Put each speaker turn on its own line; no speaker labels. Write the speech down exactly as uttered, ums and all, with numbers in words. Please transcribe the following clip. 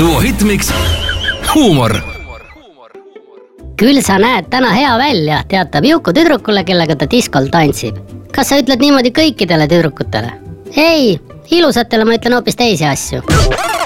duo Hitmix huumor.
Küll sa näed täna hea välja, teatab Juku tüdrukule, kellega ta diskol tantsib. Kas sa ütled niimoodi kõikidele tüdrukutele? Ei, ilusatele ma ütlen hoopis teisi asju.